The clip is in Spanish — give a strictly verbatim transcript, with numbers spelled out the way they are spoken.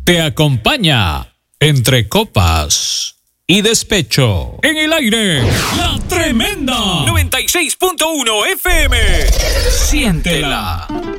te acompaña entre copas y despecho. En el aire, La Tremenda. noventa y seis punto uno F M. Siéntela.